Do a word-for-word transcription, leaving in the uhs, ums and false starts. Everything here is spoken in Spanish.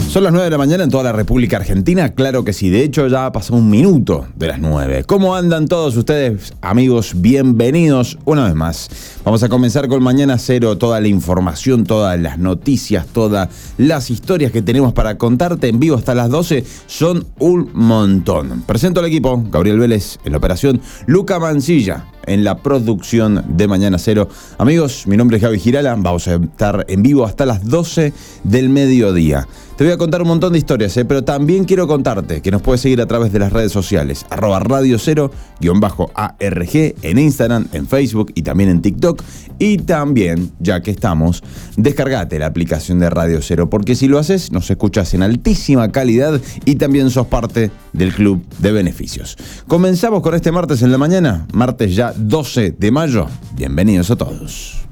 Son las nueve de la mañana en toda la República Argentina, claro que sí, de hecho ya ha pasado un minuto de las nueve. ¿Cómo andan todos ustedes, amigos? Bienvenidos una vez más. Vamos a comenzar con Mañana Cero, toda la información, todas las noticias, todas las historias que tenemos para contarte en vivo hasta las doce, son un montón. Presento al equipo, Gabriel Vélez en la operación, Luca Mancilla en la producción de Mañana Cero. Amigos, mi nombre es Gaby Girala, vamos a estar en vivo hasta las doce del mediodía. Te voy a contar un montón de historias, ¿eh? Pero también quiero contarte que nos puedes seguir a través de las redes sociales, arroba Radio Cero, guión bajo A R G, en Instagram, en Facebook y también en TikTok. Y también, ya que estamos, descargate la aplicación de Radio Cero, porque si lo haces, nos escuchas en altísima calidad y también sos parte del club de beneficios. Comenzamos con este martes en la mañana, martes ya doce de mayo. Bienvenidos a todos.